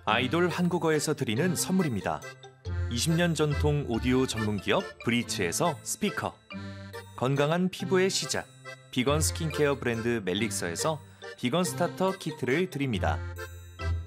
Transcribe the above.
아이돌 한국어에서 드리는 선물입니다. 20년 전통 오디오 전문 기업 브리츠에서 스피커, 건강한 피부의 시작, 비건 스킨케어 브랜드 멜릭서에서 비건 스타터 키트를 드립니다.